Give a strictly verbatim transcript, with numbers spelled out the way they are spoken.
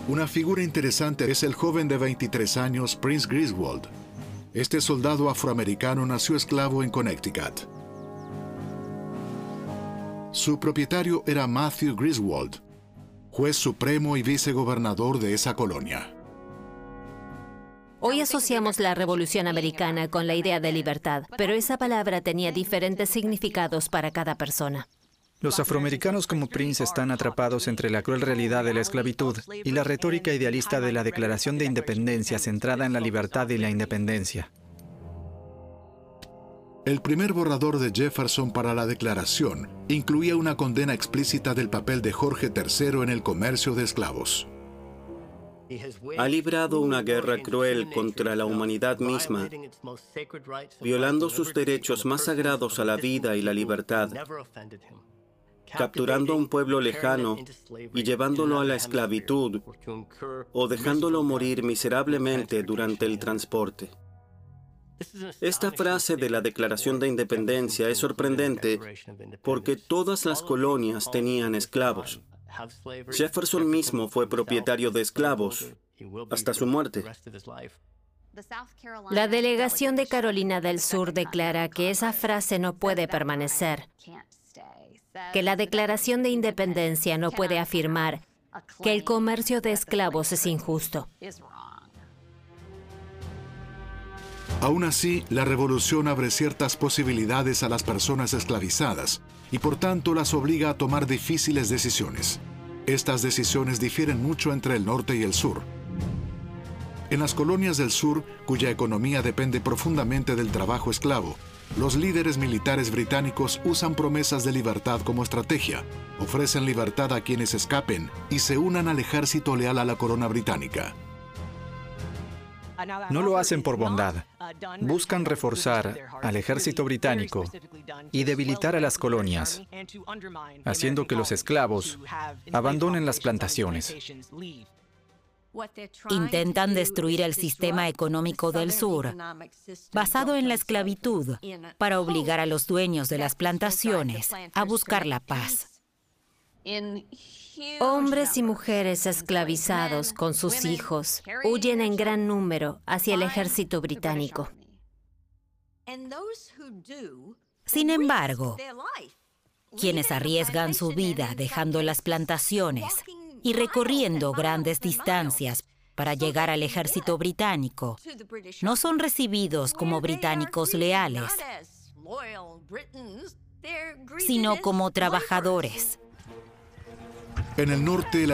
Una figura interesante es el joven de veintitrés años Prince Griswold. Este soldado afroamericano nació esclavo en Connecticut. Su propietario era Matthew Griswold, juez supremo y vicegobernador de esa colonia. Hoy asociamos la Revolución Americana con la idea de libertad, pero esa palabra tenía diferentes significados para cada persona. Los afroamericanos como Prince están atrapados entre la cruel realidad de la esclavitud y la retórica idealista de la Declaración de Independencia centrada en la libertad y la independencia. El primer borrador de Jefferson para la Declaración incluía una condena explícita del papel de Jorge tercero en el comercio de esclavos. Ha librado una guerra cruel contra la humanidad misma, violando sus derechos más sagrados a la vida y la libertad, capturando a un pueblo lejano y llevándolo a la esclavitud o dejándolo morir miserablemente durante el transporte. Esta frase de la Declaración de Independencia es sorprendente porque todas las colonias tenían esclavos. Jefferson mismo fue propietario de esclavos hasta su muerte. La delegación de Carolina del Sur declara que esa frase no puede permanecer, que la Declaración de Independencia no puede afirmar que el comercio de esclavos es injusto. Aún así, la revolución abre ciertas posibilidades a las personas esclavizadas y por tanto las obliga a tomar difíciles decisiones. Estas decisiones difieren mucho entre el norte y el sur. En las colonias del sur, cuya economía depende profundamente del trabajo esclavo, los líderes militares británicos usan promesas de libertad como estrategia, ofrecen libertad a quienes escapen y se unan al ejército leal a la corona británica. No lo hacen por bondad. Buscan reforzar al ejército británico y debilitar a las colonias, haciendo que los esclavos abandonen las plantaciones. Intentan destruir el sistema económico del sur, basado en la esclavitud, para obligar a los dueños de las plantaciones a buscar la paz. Hombres y mujeres esclavizados con sus hijos huyen en gran número hacia el ejército británico. Sin embargo, quienes arriesgan su vida dejando las plantaciones y recorriendo grandes distancias para llegar al ejército británico, no son recibidos como británicos leales, sino como trabajadores. En el norte, la